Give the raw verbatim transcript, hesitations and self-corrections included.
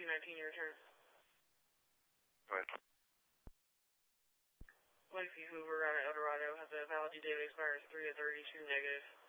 nineteen, your turn. Go ahead. Lacey Hoover, Route Eldorado, has a valid due date expires three of thirty-two negative.